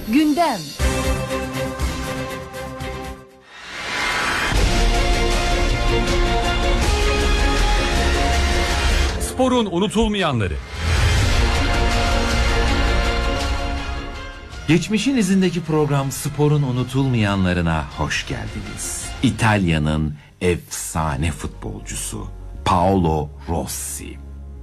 Gündem. Sporun unutulmayanları. Geçmişin izindeki program Sporun unutulmayanlarına hoş geldiniz. İtalya'nın efsane futbolcusu Paolo Rossi.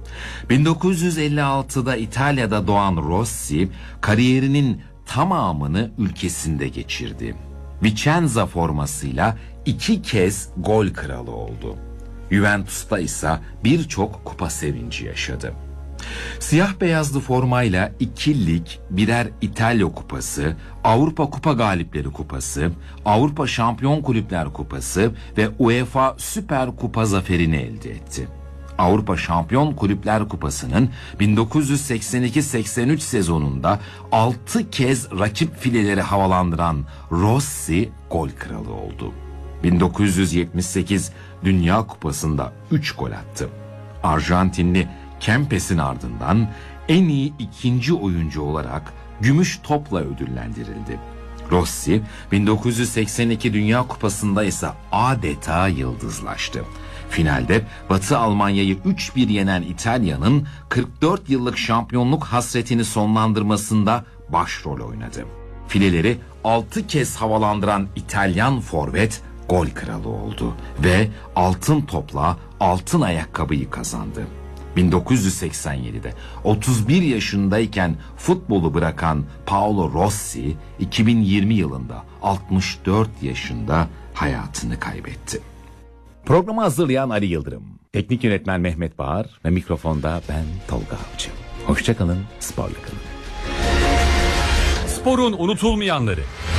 1956'da İtalya'da doğan Rossi kariyerinin tamamını ülkesinde geçirdi. Vicenza formasıyla 2 kez gol kralı oldu. Juventus'ta ise birçok kupa sevinci yaşadı. Siyah beyazlı formayla 2 lig, birer İtalya kupası, Avrupa Kupa Galipleri Kupası, Avrupa Şampiyon Kulüpler Kupası ve UEFA Süper Kupa zaferini elde etti. Avrupa Şampiyon Kulüpler Kupası'nın 1982-83 sezonunda 6 kez rakip fileleri havalandıran Rossi gol kralı oldu. 1978 Dünya Kupası'nda 3 gol attı. Arjantinli Kempes'in ardından en iyi ikinci oyuncu olarak gümüş topla ödüllendirildi. Rossi 1982 Dünya Kupası'nda ise adeta yıldızlaştı. Finalde Batı Almanya'yı 3-1 yenen İtalya'nın 44 yıllık şampiyonluk hasretini sonlandırmasında başrol oynadı. Fileleri 6 kez havalandıran İtalyan forvet gol kralı oldu ve altın topla altın ayakkabıyı kazandı. 1987'de 31 yaşındayken futbolu bırakan Paolo Rossi 2020 yılında 64 yaşında hayatını kaybetti. Programı hazırlayan Ali Yıldırım, teknik yönetmen Mehmet Bağır ve mikrofonda ben Tolga Avcı. Hoşça kalın, sporla kalın. Sporun unutulmayanları.